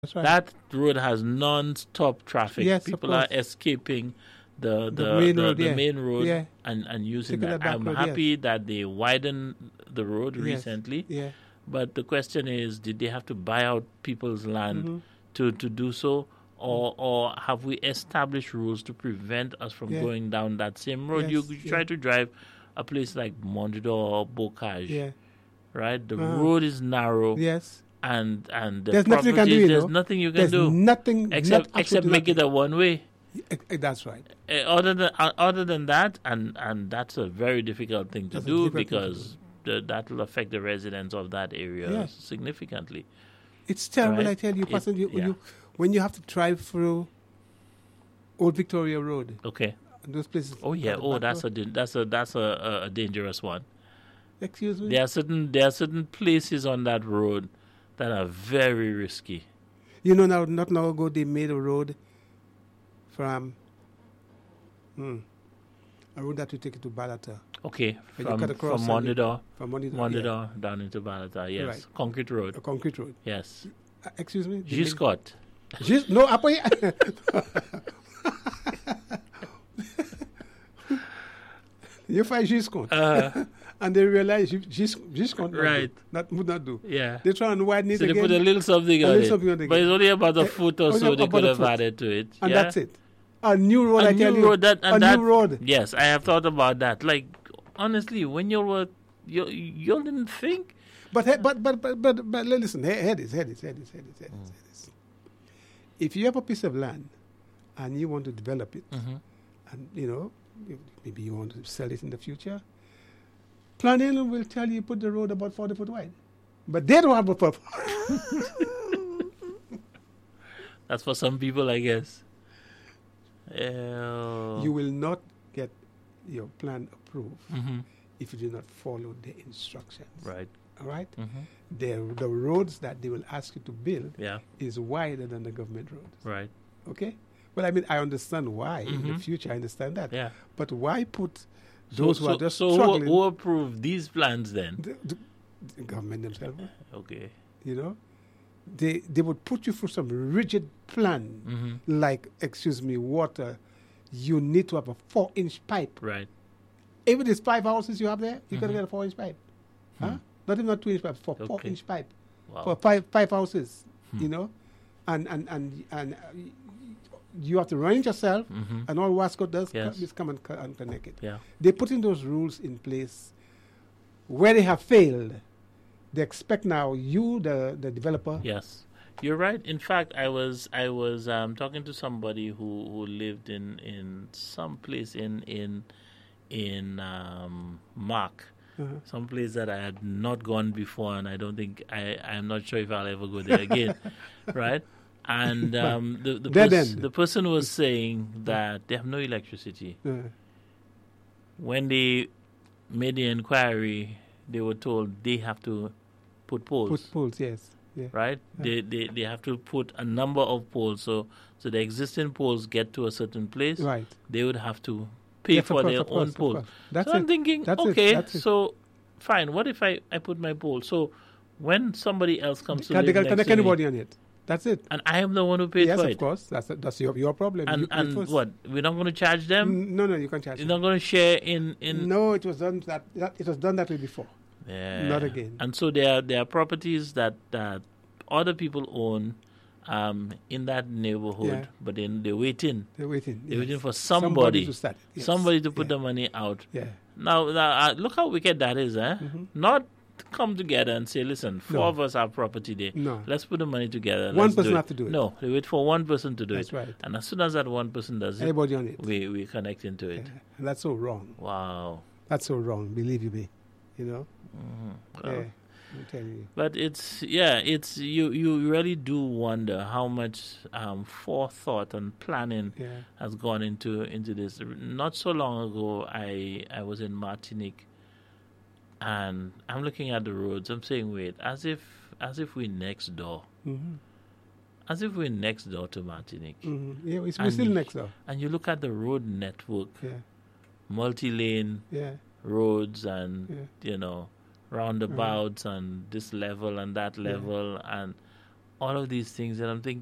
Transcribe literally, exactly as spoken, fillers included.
That's right. That road has non-stop traffic. Yes, of People are course. escaping the the, The main the, road, the yeah. main road Yeah. and, and using Taking that. the back I'm road, happy that they widened the road Yes. recently. Yeah. But the question is, did they have to buy out people's land Mhm. to, to do so? Or or have we established rules to prevent us from Yeah. going down that same road? Yes, You, you try yeah. to drive a place like Mondador or Bocage, Yeah. right? The Uh-huh. road is narrow, Yes. and and the There's nothing you can do, properties, you there's know. nothing you can There's do nothing, except not except absolutely make it a one way. nothing. Eh, That's right. Uh, other than uh, other than that, and and that's a very difficult thing to That's a do difficult thing to because the, that will affect the residents of that area Yes. significantly. It's terrible, Right. I tell you, It- person, you, when yeah. you when you have to drive through Old Victoria Road. Okay. And those places. Oh yeah. at the Oh, back that's a road. dan- that's a that's a, a, a dangerous one. Excuse me. There are certain there are certain places on that road that are very risky. You know, now not long ago they made a road from hmm, a road that will take you to Balata. Okay, When you from cut from across and you- Mondador, From Money Mondador down into Balata. Yes, Right. concrete road. a concrete road. Yes, Uh, excuse me. They G. made- Scott. Gis- no, apa ya? You find Giscon. Uh, And they realize Gis- Giscon Right. not, would not do. yeah. They try and widen it So they again. put a little something A on little it, something on it but it's again. only about a Eh, foot or only so they about could a have foot. added to it. And yeah? that's it. A new road, A I tell new you. road that, and a that, new road. Yes, I have thought about that. Like honestly, when you were you you didn't think. But, he- but, but, but, but, but listen, he- hear this, hear this, hear this, hear this, hear this, hear this. If you have a piece of land and you want to develop it, Mhm. and you know, you- maybe you want to sell it in the future, planning will tell you put the road about forty foot wide. But they don't have a purpose. That's for some people, I guess. Uh, You will not get your plan approved Mhm. if you do not follow the instructions. Right. All right? Mhm. The, the roads that they will ask you to build Yeah. is wider than the government roads. Right. Okay? Well, I mean, I understand why in the Mhm. future. I understand that. Yeah. But why put So- those who so, are just so who, struggling? who approved these plans then? the, the, the government themselves, Okay. you know, they they would put you through some rigid plan, Mhm. like, excuse me, water. You need to have a four-inch pipe. Right. Even these five houses you have there, you gotta Mhm. get a four-inch pipe. Hmm. Huh? Not even a two-inch pipe, for Okay. four-inch pipe Wow. for five five houses. Hmm. You know, and and and and. Uh, you have to run it yourself, Mhm. and all Wasco does Yes. co- is come and, co- and connect it. Yeah. They're putting those rules in place where they have failed. They expect now you, the, the developer. Yes, you're right. In fact, I was I was um, talking to somebody who, who lived in, in some place in in in um, Mark, Uh-huh. some place that I had not gone before, and I don't think I I'm not sure if I'll ever go there again, right? And um, the the, Dead pers- end. the person was saying that they have no electricity. Uh, When they made the inquiry, they were told they have to put poles. put poles, yes. Yeah. Right? Yeah. They, they they have to put a number of poles. So so the existing poles get to a certain place. Right. They would have to pay Yes, of for course, their of course, own of pole. course. That's so I'm it. thinking, That's it, okay, that's it. so fine. What if I, I put my pole? So when somebody else comes to Can they live can next connect to me, anybody on it? That's it. and I am the one who paid Yes, for of it, course. That's that's your your problem. and You pay and first. what we're not going to charge them? Mm, No, no, you can't charge. You're them. not going to share in in No, it was done that, that it was done that way before. Yeah. Not again. And so there are, there are properties that, that other people own um, in that neighborhood, Yeah. but then they're waiting. They're waiting. They're yes. waiting for somebody, to start. it, yes. somebody to put yeah. the money out. Yeah. Now, now uh, look how wicked that is, eh? Mhm. Not come together and say, listen, four No. of us have property there. No. Let's put the money together. One let's person do have to do it. No, they wait for one person to do That's it. right. And as soon as that one person does it, Anybody on it. we, we connect into it. Yeah. And that's so wrong. Wow. That's so wrong. Believe you me. You know. Mhm. Well, Yeah. I'm telling you. But it's yeah, it's you. You really do wonder how much um, forethought and planning Yeah. has gone into into this. Not so long ago, I I was in Martinique, and I'm looking at the roads. I'm saying, wait, as if as if we're next door, Mm-hmm. as if we're next door to Martinique. Mm-hmm. Yeah, it's, we're And still you- next though. And you look at the road network, Yeah. multi-lane Yeah. roads, and Yeah. you know roundabouts, and this level and that level, and all of these things, and I'm thinking.